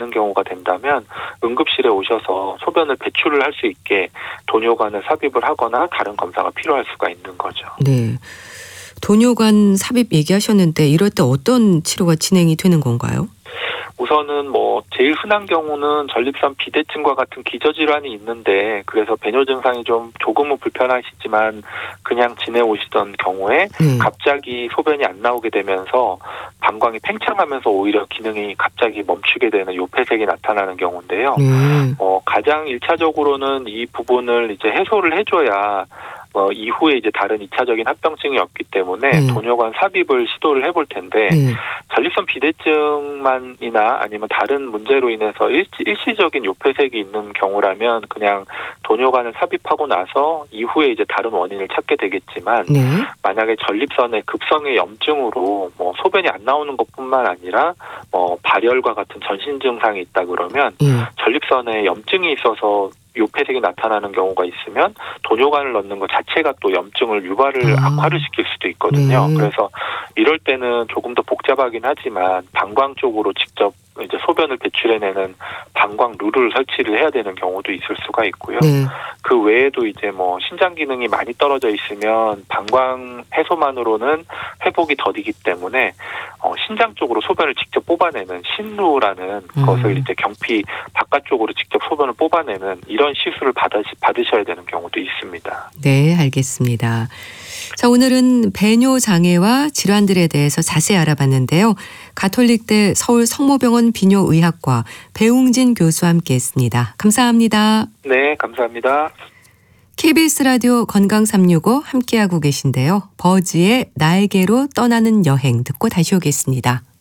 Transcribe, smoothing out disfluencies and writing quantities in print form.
않는 경우가 된다면 응급실에 오셔서 소변을 배출을 할 수 있게 도뇨관을 삽입을 하거나 다른 검사가 필요할 수가 있는 거죠. 네. 도뇨관 삽입 얘기하셨는데 이럴 때 어떤 치료가 진행이 되는 건가요? 우선은 제일 흔한 경우는 전립선 비대증과 같은 기저질환이 있는데, 그래서 배뇨 증상이 조금은 불편하시지만 그냥 지내오시던 경우에 갑자기 소변이 안 나오게 되면서 방광이 팽창하면서 오히려 기능이 갑자기 멈추게 되는 요폐색이 나타나는 경우인데요. 가장 1차적으로는 이 부분을 이제 해소를 해줘야 이후에 이제 다른 2차적인 합병증이 없기 때문에 도뇨관 삽입을 시도를 해볼 텐데, 전립선 비대증만이나 아니면 다른 문제로 인해서 일시적인 요폐색이 있는 경우라면 그냥 도뇨관을 삽입하고 나서 이후에 이제 다른 원인을 찾게 되겠지만, 만약에 전립선의 급성의 염증으로 소변이 안 나오는 것뿐만 아니라 발열과 같은 전신 증상이 있다 그러면 전립선에 염증이 있어서 요폐색이 나타나는 경우가 있으면 도뇨관을 넣는 것 자체가 또 염증을 악화를 시킬 수도 있거든요. 그래서 이럴 때는 조금 더 복잡하긴 하지만 방광 쪽으로 직접 이제 소변을 배출해내는 방광 룰을 설치를 해야 되는 경우도 있을 수가 있고요. 그 외에도 이제 신장 기능이 많이 떨어져 있으면 방광 해소만으로는 회복이 더디기 때문에 신장 쪽으로 소변을 직접 뽑아내는 신루라는 것을 이제 경피 바깥쪽으로 직접 소변을 뽑아내는 이런 시술을 받으셔야 되는 경우도 있습니다. 네, 알겠습니다. 자, 오늘은 배뇨 장애와 질환들에 대해서 자세히 알아봤는데요. 가톨릭대 서울 성모병원 비뇨의학과 배웅진 교수와 함께했습니다. 감사합니다. 네, 감사합니다. KBS 라디오 건강365 함께하고 계신데요. 버즈의 날개로 떠나는 여행 듣고 다시 오겠습니다.